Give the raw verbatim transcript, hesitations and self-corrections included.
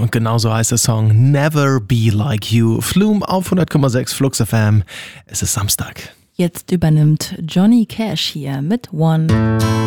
Und genauso heißt der Song Never Be Like You. Flume auf hundert Komma sechs Flux F M. Es ist Samstag. Jetzt übernimmt Johnny Cash hier mit One.